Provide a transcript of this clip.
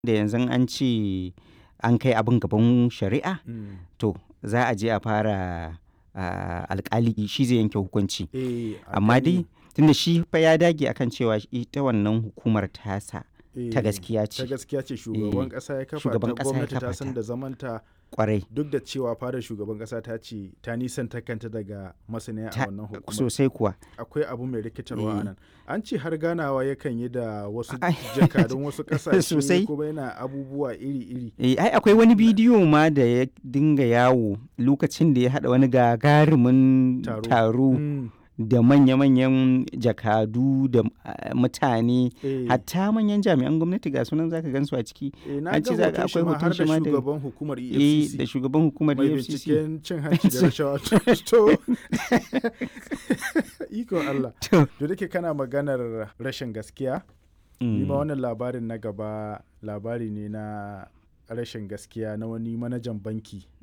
da yanzu an ce an kai abin gaban shari'a, Mm. to za a je a fara alƙali shi zai yanke hukunci. A Amma gani. dai tunda shi fa ya dage akan cewa ita wannan hukumar tasa ta Eh, gaskiya ta ce. gaskiya ce shugaban ƙasa ya kafa Shugaban ta, ƙasa ya gwamnati ta kafa san ta. da zamanta Kwarai. duk da cewa fadar shugaban ƙasa ta ce ta nisanta kanta daga masaniya a wannan hukumar. Sosai kuwa. Akwai abu mai rikitarwa a Eh. nan. An ce har ganawa yakan yi da wasu Ai. jakadun wasu ƙasashe Sosai. kuma yana abubuwa iri-iri. Ai akwai wani bidiyo ma da ya dinga yawo lokacin da ya haɗa wani gagarumin taro Mm. da manya-manyan jakadu da mutane, Eh. hatta manyan jami'an gwamnati ga sunan zaka gansu a ciki. Na An ga ce za hoton shi akwai ma har hoton shi da ma da shugaban hukumar da EFCC shugaban hukumar mai EFCC. binciken cin hanci da rashawa. To, ikon Allah. To. To da ke kana maganar rashin gaskiya, ni ma wannan labarin na gaba labari ne na rashin gaskiya na wani manajan banki